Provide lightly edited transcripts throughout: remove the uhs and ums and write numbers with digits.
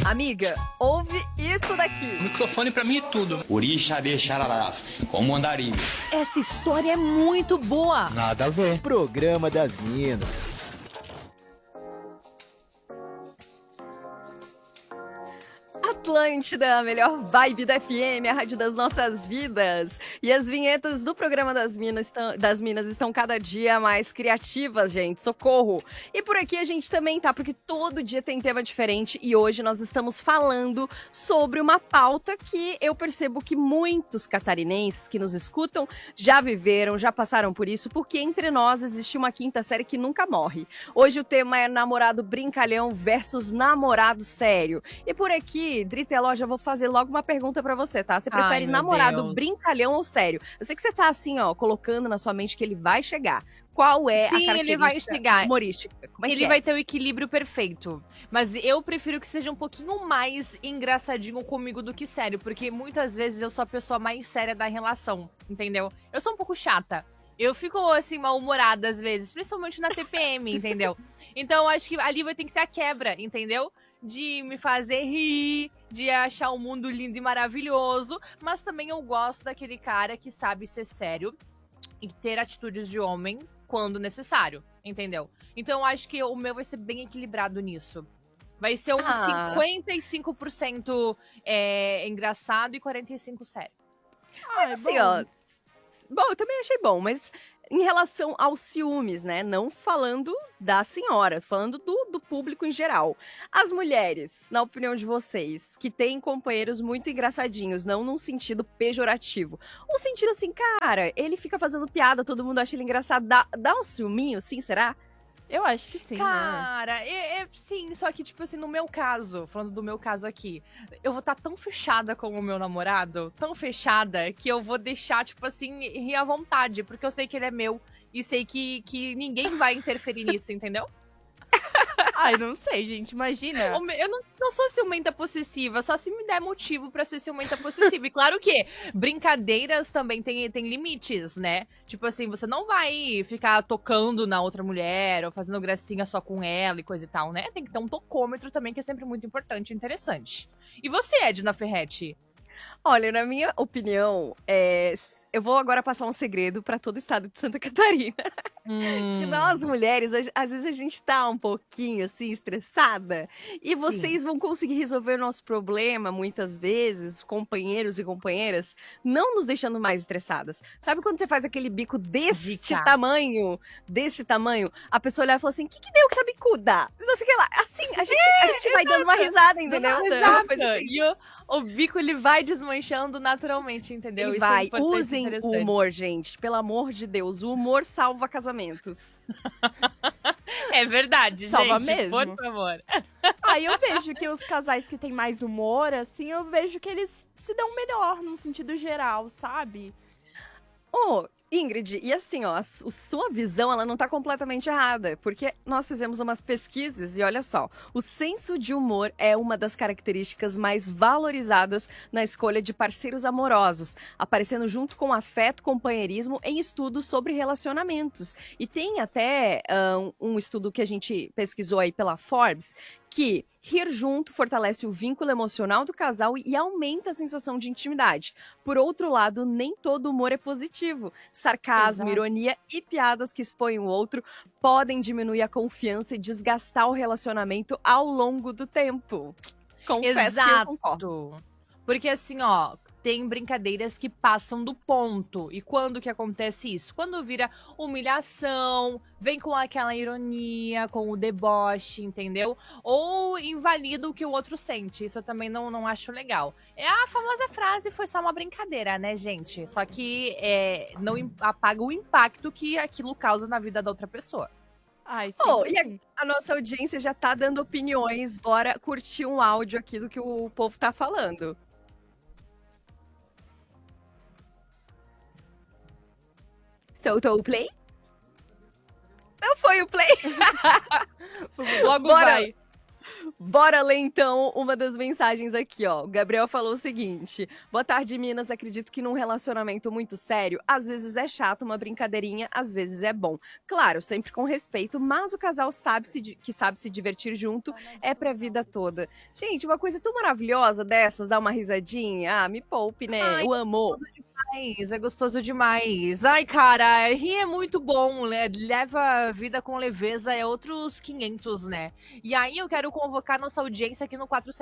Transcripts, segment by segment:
Amiga, ouve isso daqui. O microfone pra mim é tudo. Orixá Bexararás, como andarilho. Essa história é muito boa. Nada a ver. Programa das Minas. Atlântida, a melhor vibe da FM, a rádio das nossas vidas. E as vinhetas do programa das Minas estão cada dia mais criativas, gente. Socorro! E por aqui a gente também tá, porque todo dia tem tema diferente e hoje nós estamos falando sobre uma pauta que eu percebo que muitos catarinenses que nos escutam já viveram, já passaram por isso, porque entre nós existe uma quinta série que nunca morre. Hoje o tema é namorado brincalhão versus namorado sério. E por aqui, Drita e Loja, vou fazer logo uma pergunta pra você, tá? Você prefere namorado brincalhão ou sério? Eu sei que você tá assim, ó, colocando na sua mente que ele vai chegar. Qual é a característica ele vai chegar. Humorística? Como é ele que é? Vai ter o equilíbrio perfeito. Mas eu prefiro que seja um pouquinho mais engraçadinho comigo do que sério, porque muitas vezes eu sou a pessoa mais séria da relação, entendeu? Eu sou um pouco chata. Eu fico, assim, mal-humorada às vezes, principalmente na TPM, entendeu? Então eu acho que ali vai ter que ter a quebra, entendeu? De me fazer rir, de achar o mundo lindo e maravilhoso, mas também eu gosto daquele cara que sabe ser sério e ter atitudes de homem quando necessário, entendeu? Então eu acho que o meu vai ser bem equilibrado nisso. Vai ser um 55% engraçado e 45% sério. Mas assim, ó... Bom, eu também achei bom, mas em relação aos ciúmes, né? Não falando da senhora, falando do público em geral. As mulheres, na opinião de vocês, que têm companheiros muito engraçadinhos, não num sentido pejorativo. Um sentido assim, cara, ele fica fazendo piada, todo mundo acha ele engraçado. Dá um ciúminho, sim, será? Eu acho que sim, Cara, sim, só que, tipo assim, no meu caso, falando do meu caso aqui, eu vou estar tão fechada com o meu namorado, tão fechada, que eu vou deixar, tipo assim, rir à vontade, porque eu sei que ele é meu e sei que ninguém vai interferir nisso, entendeu? Ai, não sei, gente, imagina. Eu não sou ciumenta possessiva, só se me der motivo pra ser ciumenta possessiva. E claro que brincadeiras também tem limites, né? Tipo assim, você não vai ficar tocando na outra mulher ou fazendo gracinha só com ela e coisa e tal, né? Tem que ter um tocômetro também, que é sempre muito importante e interessante. E você, Edna Ferretti? Olha, na minha opinião, eu vou agora passar um segredo pra todo o estado de Santa Catarina. Que nós, mulheres, às vezes a gente tá um pouquinho, assim, estressada. E vocês vão conseguir resolver o nosso problema, muitas vezes, companheiros e companheiras, não nos deixando mais estressadas. Sabe quando você faz aquele bico deste tamanho, a pessoa olhar e fala assim, o que deu que tá bicuda? Não sei o que lá. Assim, a gente vai dando uma risada, entendeu? Exato. E o bico, ele vai desmanchando naturalmente, entendeu? Isso vai. Usem o humor, gente. Pelo amor de Deus. O humor salva casamentos. É verdade, salva gente. Mesmo. Por favor. Aí eu vejo que os casais que têm mais humor, assim, eu vejo que eles se dão melhor, num sentido geral, sabe? Ingrid, e assim, ó, a sua visão, ela não tá completamente errada, porque nós fizemos umas pesquisas e olha só, o senso de humor é uma das características mais valorizadas na escolha de parceiros amorosos, aparecendo junto com afeto, companheirismo em estudos sobre relacionamentos. E tem até um estudo que a gente pesquisou aí pela Forbes, que rir junto fortalece o vínculo emocional do casal e aumenta a sensação de intimidade. Por outro lado, nem todo humor é positivo. Sarcasmo, ironia e piadas que expõem o outro podem diminuir a confiança e desgastar o relacionamento ao longo do tempo. Confesso que eu concordo. Porque assim, ó, tem brincadeiras que passam do ponto. E quando que acontece isso? Quando vira humilhação, vem com aquela ironia, com o deboche, entendeu? Ou invalida o que o outro sente. Isso eu também não acho legal. É a famosa frase, foi só uma brincadeira, né, gente? Só que não apaga o impacto que aquilo causa na vida da outra pessoa. Ai, sim, e a nossa audiência já tá dando opiniões. Bora curtir um áudio aqui do que o povo tá falando. Soltou o play? Não foi o play? Logo vai. Bora ler, então, uma das mensagens aqui, ó. O Gabriel falou o seguinte: boa tarde, Minas. Acredito que num relacionamento muito sério, às vezes é chato uma brincadeirinha, às vezes é bom. Claro, sempre com respeito, mas o casal sabe se divertir junto é pra vida toda. Gente, uma coisa tão maravilhosa dessas, dar uma risadinha. Ah, me poupe, né? Ai, Eu amo. É gostoso demais. Ai, cara, rir é muito bom, né? Leva a vida com leveza, é outros 500, né? E aí eu quero convocar nossa audiência aqui no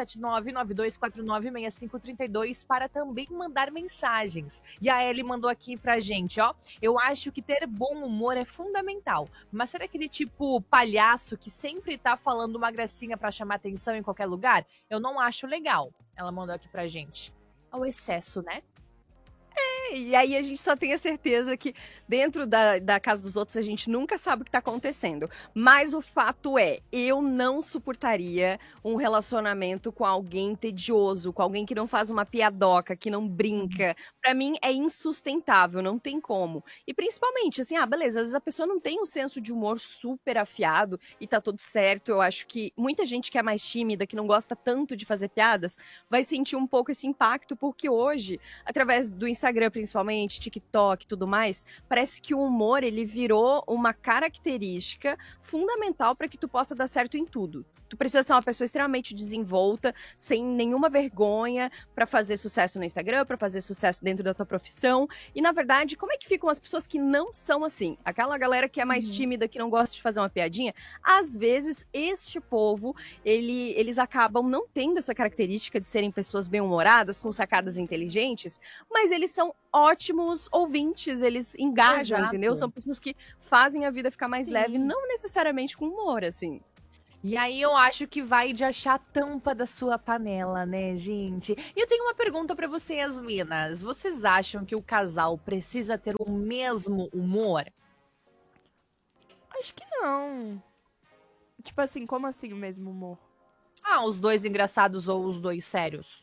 479-9249-6532 para também mandar mensagens. E a Ellie mandou aqui pra gente, ó. Eu acho que ter bom humor é fundamental, mas será aquele tipo palhaço que sempre tá falando uma gracinha pra chamar atenção em qualquer lugar? Eu não acho legal. Ela mandou aqui pra gente. Ao excesso, né? E aí a gente só tem a certeza que dentro da casa dos outros a gente nunca sabe o que tá acontecendo. Mas o fato é, eu não suportaria um relacionamento com alguém tedioso, com alguém que não faz uma piadoca, que não brinca. Pra mim é insustentável, não tem como. E principalmente, assim, beleza, às vezes a pessoa não tem um senso de humor super afiado e tá tudo certo. Eu acho que muita gente que é mais tímida, que não gosta tanto de fazer piadas, vai sentir um pouco esse impacto, porque hoje, através do Instagram principalmente, TikTok e tudo mais, parece que o humor, ele virou uma característica fundamental para que tu possa dar certo em tudo. Tu precisa ser uma pessoa extremamente desenvolta, sem nenhuma vergonha, para fazer sucesso no Instagram, para fazer sucesso dentro da tua profissão. E, na verdade, como é que ficam as pessoas que não são assim? Aquela galera que é mais tímida, que não gosta de fazer uma piadinha, às vezes, este povo, eles acabam não tendo essa característica de serem pessoas bem-humoradas, com sacadas inteligentes, mas eles são ótimos ouvintes, eles engajam, Exato. entendeu? São pessoas que fazem a vida ficar mais Sim. leve, não necessariamente com humor, assim. E aí eu acho que vai de achar a tampa da sua panela, né, gente? E eu tenho uma pergunta pra vocês, minas. Vocês acham que o casal precisa ter o mesmo humor? Acho que não. Tipo assim, como assim o mesmo humor? Os dois engraçados ou os dois sérios?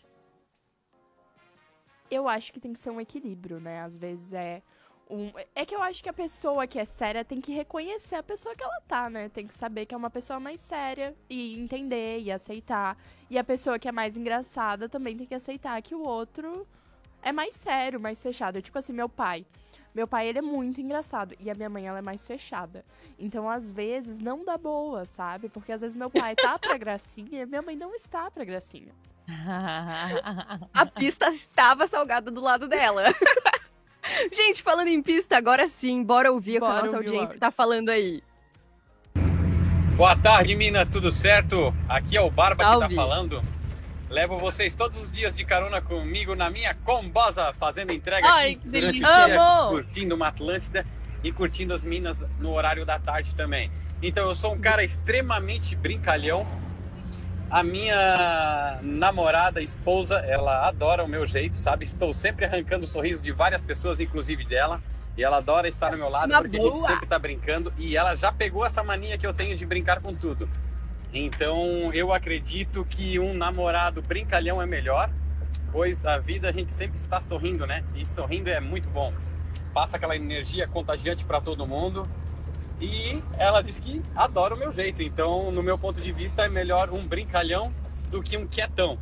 Eu acho que tem que ser um equilíbrio, né? Às vezes É que eu acho que a pessoa que é séria tem que reconhecer a pessoa que ela tá, né? Tem que saber que é uma pessoa mais séria e entender e aceitar. E a pessoa que é mais engraçada também tem que aceitar que o outro é mais sério, mais fechado. Tipo assim, meu pai. Meu pai, ele é muito engraçado. E a minha mãe, ela é mais fechada. Então, às vezes, não dá boa, sabe? Porque às vezes meu pai tá pra gracinha e minha mãe não está pra gracinha. A pista estava salgada do lado dela. Gente, falando em pista, agora sim, bora ouvir o que a Bora nossa ouvir o audiência áudio. tá falando aí. Boa tarde, Minas, tudo certo? Aqui é o Barba que Salve. tá falando. Levo vocês todos os dias de carona comigo na minha combosa, fazendo entrega Ai, aqui que durante delícia. o dia, Amo. curtindo uma Atlântida e curtindo as Minas no horário da tarde também. Então eu sou um cara extremamente brincalhão. A minha namorada, esposa, ela adora o meu jeito, sabe? Estou sempre arrancando o sorriso de várias pessoas, inclusive dela. E ela adora estar ao meu lado Na porque a gente boa. sempre tá brincando. E ela já pegou essa mania que eu tenho de brincar com tudo. Então eu acredito que um namorado brincalhão é melhor, pois a vida a gente sempre está sorrindo, né? E sorrindo é muito bom. Passa aquela energia contagiante para todo mundo. E ela diz que adora o meu jeito. Então, no meu ponto de vista, é melhor um brincalhão do que um quietão.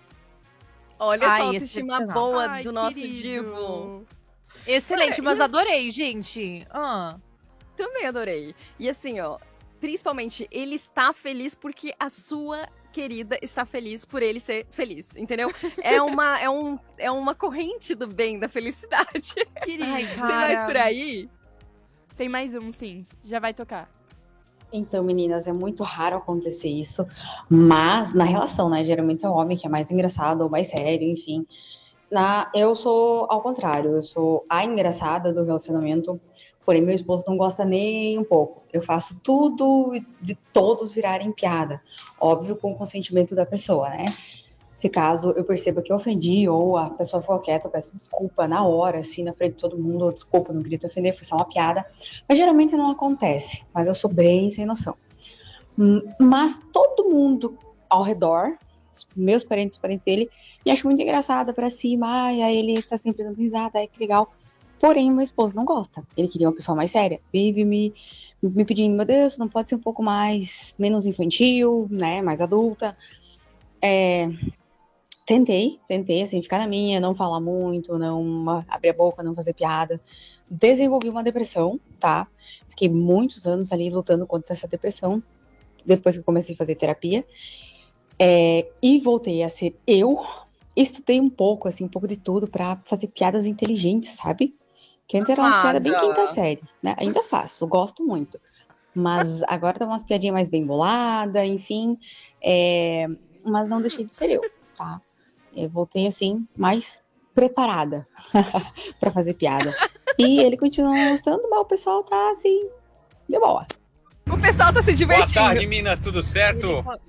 Olha Ai, só a autoestima excepcional. boa Ai, do nosso querido. divo. Excelente, mas adorei, gente. Também adorei. E assim, ó, principalmente, ele está feliz porque a sua querida está feliz por ele ser feliz, entendeu? É uma corrente do bem, da felicidade. Querido. Ai, Tem mais por aí? Tem mais um, sim. Já vai tocar. Então, meninas, é muito raro acontecer isso, mas na relação, né? Geralmente é o homem que é mais engraçado ou mais sério, enfim. Eu sou ao contrário, eu sou a engraçada do relacionamento, porém meu esposo não gosta nem um pouco. Eu faço tudo de todos virarem piada, óbvio com o consentimento da pessoa, né? Se caso eu perceba que eu ofendi ou a pessoa for quieta, eu peço desculpa na hora, assim, na frente de todo mundo, ou desculpa, não queria te ofender, foi só uma piada. Mas geralmente não acontece, mas eu sou bem sem noção. Mas todo mundo ao redor, meus parentes, os parentes dele, me acham muito engraçada pra cima, aí ele tá sempre dando risada, ai que legal. Porém, meu esposo não gosta. Ele queria uma pessoa mais séria. Vive me me pedindo, meu Deus, não pode ser um pouco menos infantil, né, mais adulta. Tentei, assim, ficar na minha, não falar muito, não abrir a boca, não fazer piada. Desenvolvi uma depressão, tá? Fiquei muitos anos ali lutando contra essa depressão, depois que eu comecei a fazer terapia. E voltei a ser eu. Estudei um pouco, assim, um pouco de tudo pra fazer piadas inteligentes, sabe? Que antes era umas piadas bem quinta série, né? Ainda faço, gosto muito. Mas agora tá umas piadinhas mais bem boladas, enfim. Mas não deixei de ser eu, tá? Eu voltei, assim, mais preparada pra fazer piada. E ele continua gostando, mas o pessoal tá, assim, de boa. O pessoal tá se Boa divertindo. tarde, Minas, tudo certo?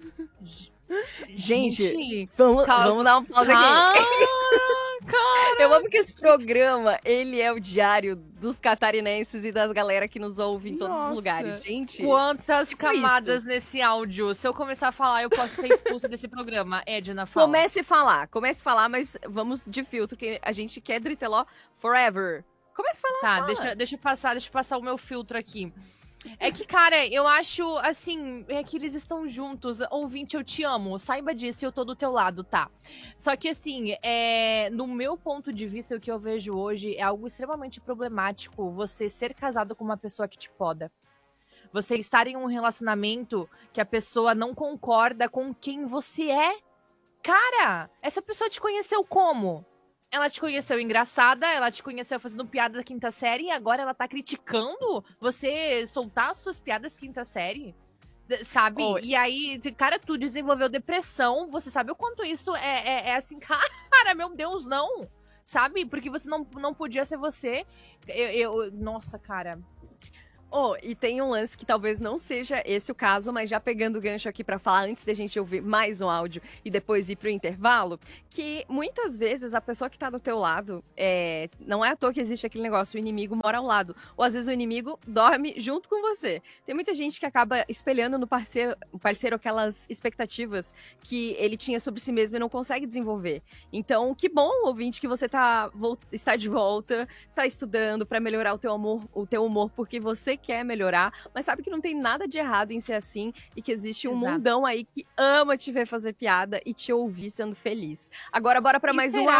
Gente, vamos dar uma pausa aqui. Eu amo que esse programa, ele é o diário dos catarinenses e das galera que nos ouve em todos os lugares. Gente, Quantas tipo camadas isso. nesse áudio? Se eu começar a falar, eu posso ser expulsa desse programa. Edna, fala. Comece a falar, mas vamos de filtro, que a gente quer Driteló forever. Comece a falar. Tá, deixa eu passar o meu filtro aqui. É que, cara, eu acho, assim, que eles estão juntos. Ouvinte, eu te amo. Saiba disso e eu tô do teu lado, tá? Só que, assim, no meu ponto de vista, o que eu vejo hoje é algo extremamente problemático você ser casado com uma pessoa que te poda. Você estar em um relacionamento que a pessoa não concorda com quem você é. Cara, essa pessoa te conheceu como? Ela te conheceu engraçada, ela te conheceu fazendo piada da quinta série e agora ela tá criticando você soltar as suas piadas quinta série, sabe? Oi. E aí, cara, tu desenvolveu depressão, você sabe o quanto isso é assim, cara, meu Deus, não, sabe? Porque você não podia ser você. Nossa, cara. E tem um lance que talvez não seja esse o caso, mas já pegando o gancho aqui pra falar antes da gente ouvir mais um áudio e depois ir pro intervalo, que muitas vezes a pessoa que tá do teu lado, não é à toa que existe aquele negócio, o inimigo mora ao lado, ou às vezes o inimigo dorme junto com você. Tem muita gente que acaba espelhando no parceiro aquelas expectativas que ele tinha sobre si mesmo e não consegue desenvolver. Então, que bom, ouvinte, que você está de volta, tá estudando pra melhorar o teu humor, porque você quer melhorar, mas sabe que não tem nada de errado em ser assim e que existe um Exato. mundão aí que ama te ver fazer piada e te ouvir sendo feliz. Agora, bora pra mais um será